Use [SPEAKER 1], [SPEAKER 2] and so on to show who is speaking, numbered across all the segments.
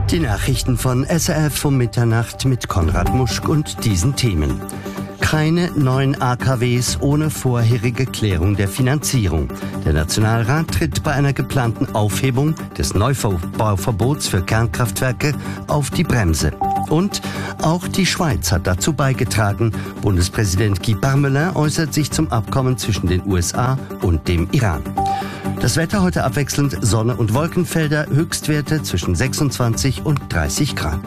[SPEAKER 1] Die Nachrichten von SRF um Mitternacht mit Konrad Muschk und diesen Themen. Keine neuen AKWs ohne vorherige Klärung der Finanzierung. Der Nationalrat tritt bei einer geplanten Aufhebung des Neubauverbots für Kernkraftwerke auf die Bremse. Und auch die Schweiz hat dazu beigetragen. Bundespräsident Guy Parmelin äußert sich zum Abkommen zwischen den USA und dem Iran. Das Wetter heute abwechselnd Sonne und Wolkenfelder, Höchstwerte zwischen 26 und 30 Grad.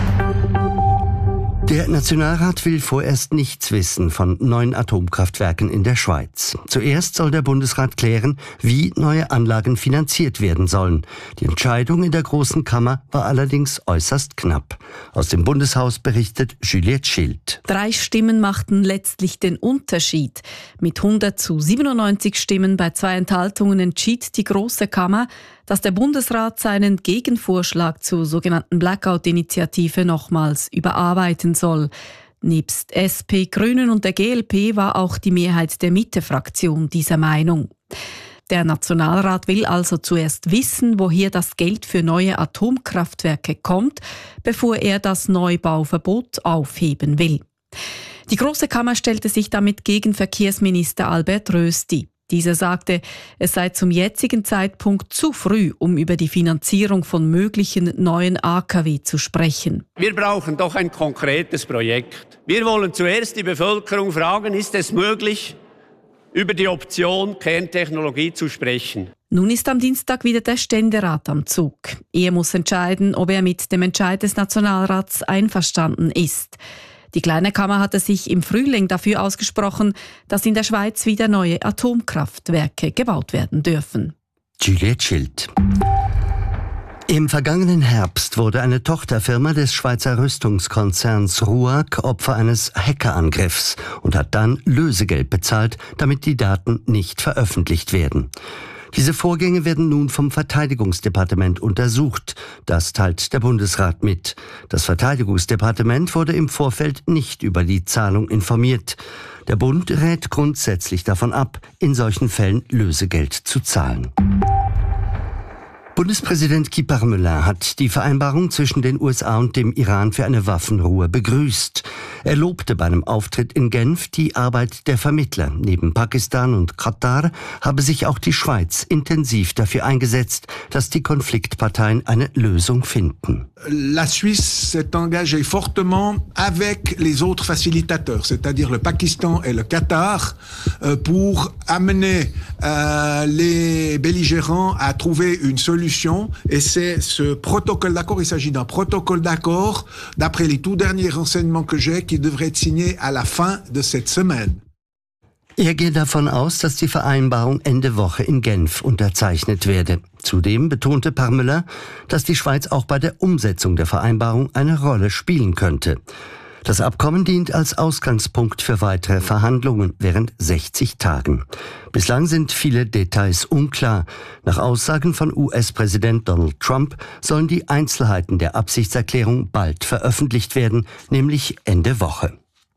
[SPEAKER 1] Der Nationalrat will vorerst nichts wissen von neuen Atomkraftwerken in der Schweiz. Zuerst soll der Bundesrat klären, wie neue Anlagen finanziert werden sollen. Die Entscheidung in der Großen Kammer war allerdings äußerst knapp. Aus dem Bundeshaus berichtet Juliette Schild.
[SPEAKER 2] 3 Stimmen machten letztlich den Unterschied. Mit 100-97 Stimmen bei 2 Enthaltungen entschied die Große Kammer, dass der Bundesrat seinen Gegenvorschlag zur sogenannten Blackout-Initiative nochmals überarbeiten soll. Nebst SP, Grünen und der GLP war auch die Mehrheit der Mitte-Fraktion dieser Meinung. Der Nationalrat will also zuerst wissen, woher das Geld für neue Atomkraftwerke kommt, bevor er das Neubauverbot aufheben will. Die Große Kammer stellte sich damit gegen Verkehrsminister Albert Rösti. Dieser sagte, es sei zum jetzigen Zeitpunkt zu früh, um über die Finanzierung von möglichen neuen AKW zu sprechen.
[SPEAKER 3] Wir brauchen doch ein konkretes Projekt. Wir wollen zuerst die Bevölkerung fragen, ist es möglich, über die Option Kerntechnologie zu sprechen?
[SPEAKER 2] Nun ist am Dienstag wieder der Ständerat am Zug. Er muss entscheiden, ob er mit dem Entscheid des Nationalrats einverstanden ist. Die Kleine Kammer hatte sich im Frühling dafür ausgesprochen, dass in der Schweiz wieder neue Atomkraftwerke gebaut werden dürfen.
[SPEAKER 1] Juliette Schild. Im vergangenen Herbst wurde eine Tochterfirma des Schweizer Rüstungskonzerns RUAG Opfer eines Hackerangriffs und hat dann Lösegeld bezahlt, damit die Daten nicht veröffentlicht werden. Diese Vorgänge werden nun vom Verteidigungsdepartement untersucht. Das teilt der Bundesrat mit. Das Verteidigungsdepartement wurde im Vorfeld nicht über die Zahlung informiert. Der Bund rät grundsätzlich davon ab, in solchen Fällen Lösegeld zu zahlen. Bundespräsident Guy Parmelin hat die Vereinbarung zwischen den USA und dem Iran für eine Waffenruhe begrüßt. Er lobte bei einem Auftritt in Genf die Arbeit der Vermittler. Neben Pakistan und Katar habe sich auch die Schweiz intensiv dafür eingesetzt, dass die Konfliktparteien eine Lösung finden.
[SPEAKER 4] La Suisse s'est engagée fortement avec les autres facilitateurs, c'est-à-dire le Pakistan et le Qatar, pour amener les belligérants à trouver une solution. Et c'est ce protocole d'accord, il s'agit d'un protocole d'accord, d'après les tout derniers renseignements que j'ai, qui devrait être signé à la fin de cette semaine.
[SPEAKER 1] Er geht davon aus, dass die Vereinbarung Ende Woche in Genf unterzeichnet werde. Zudem betonte Parmelin, dass die Schweiz auch bei der Umsetzung der Vereinbarung eine Rolle spielen könnte. Das Abkommen dient als Ausgangspunkt für weitere Verhandlungen während 60 Tagen. Bislang sind viele Details unklar. Nach Aussagen von US-Präsident Donald Trump sollen die Einzelheiten der Absichtserklärung bald veröffentlicht werden, nämlich Ende Woche.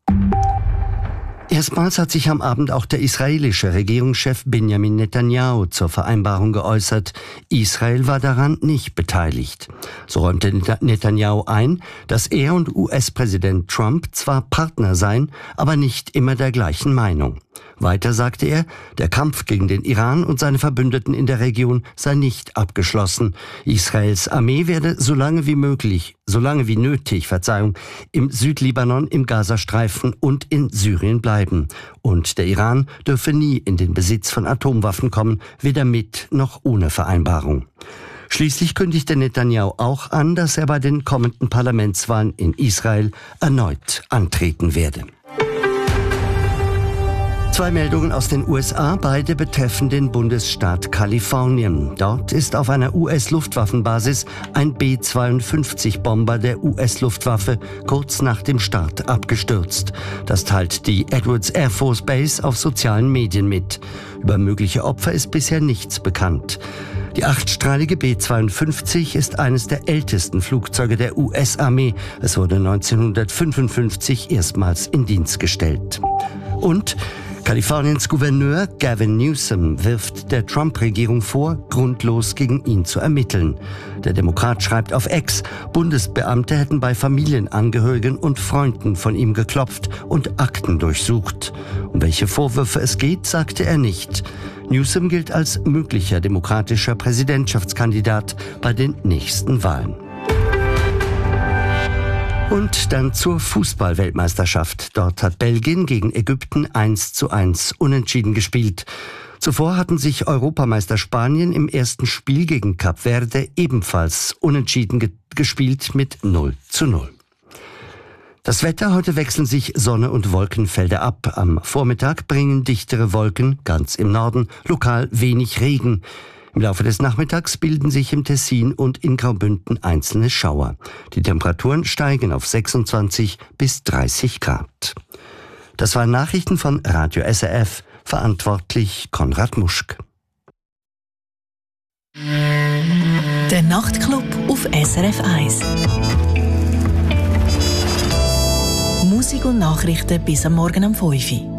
[SPEAKER 1] Erstmals hat sich am Abend auch der israelische Regierungschef Benjamin Netanyahu zur Vereinbarung geäußert. Israel war daran nicht beteiligt. So räumte Netanyahu ein, dass er und US-Präsident Trump zwar Partner seien, aber nicht immer der gleichen Meinung. Weiter sagte er, der Kampf gegen den Iran und seine Verbündeten in der Region sei nicht abgeschlossen. Israels Armee werde so lange wie nötig, im Südlibanon, im Gazastreifen und in Syrien bleiben. Und der Iran dürfe nie in den Besitz von Atomwaffen kommen, weder mit noch ohne Vereinbarung. Schließlich kündigte Netanyahu auch an, dass er bei den kommenden Parlamentswahlen in Israel erneut antreten werde. 2 Meldungen aus den USA, beide betreffen den Bundesstaat Kalifornien. Dort ist auf einer US-Luftwaffenbasis ein B-52-Bomber der US-Luftwaffe kurz nach dem Start abgestürzt. Das teilt die Edwards Air Force Base auf sozialen Medien mit. Über mögliche Opfer ist bisher nichts bekannt. Die 8-strahlige B-52 ist eines der ältesten Flugzeuge der US-Armee. Es wurde 1955 erstmals in Dienst gestellt. Und Kaliforniens Gouverneur Gavin Newsom wirft der Trump-Regierung vor, grundlos gegen ihn zu ermitteln. Der Demokrat schreibt auf X, Bundesbeamte hätten bei Familienangehörigen und Freunden von ihm geklopft und Akten durchsucht. Um welche Vorwürfe es geht, sagte er nicht. Newsom gilt als möglicher demokratischer Präsidentschaftskandidat bei den nächsten Wahlen. Und dann zur Fußball-Weltmeisterschaft. Dort hat Belgien gegen Ägypten 1:1 unentschieden gespielt. Zuvor hatten sich Europameister Spanien im ersten Spiel gegen Kap Verde ebenfalls unentschieden gespielt mit 0:0. Das Wetter: Heute wechseln sich Sonne und Wolkenfelder ab. Am Vormittag bringen dichtere Wolken, ganz im Norden, lokal wenig Regen. Im Laufe des Nachmittags bilden sich im Tessin und in Graubünden einzelne Schauer. Die Temperaturen steigen auf 26 bis 30 Grad. Das waren Nachrichten von Radio SRF, verantwortlich Konrad Muschk.
[SPEAKER 5] Der Nachtclub auf SRF 1. Musik und Nachrichten bis am Morgen um 5 Uhr.